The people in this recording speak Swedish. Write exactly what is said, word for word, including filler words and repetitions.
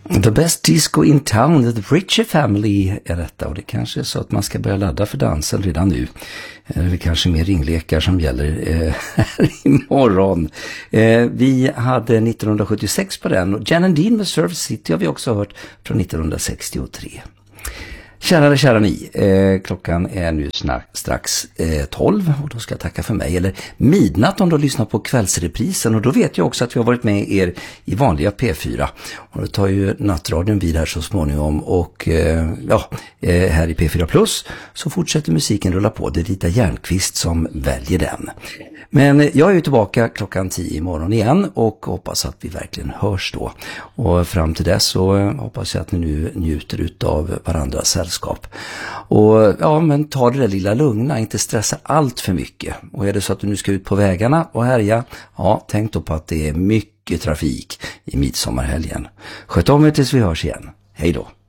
The best disco in town, the Ritchie Family är detta, och det kanske är så att man ska börja ladda för dansen redan nu. Eller kanske mer ringlekar som gäller eh, här imorgon. Eh, vi hade nittonhundrasjuttiosex på den, och Jan and Dean med Surf City har vi också hört från nittonhundrasextiotre. Kära, kära ni, eh, klockan är nu snack, strax eh, tolv, och då ska jag tacka för mig, eller midnatt om du lyssnar på kvällsreprisen, och då vet jag också att vi har varit med er i vanliga P fyra, och då tar ju nattradion vid här så småningom, och eh, ja, eh, här i P fyra Plus så fortsätter musiken rulla på. Det är Rita Järnqvist som väljer den. Men jag är ju tillbaka klockan tio imorgon igen, och hoppas att vi verkligen hörs då. Och fram till dess så hoppas jag att ni nu njuter utav varandras sällskap. Och ja, men ta det där lilla lugna, inte stressa allt för mycket. Och är det så att du nu ska ut på vägarna och härja, ja, tänk då på att det är mycket trafik i midsommarhelgen. Sköt om er tills vi hörs igen. Hej då!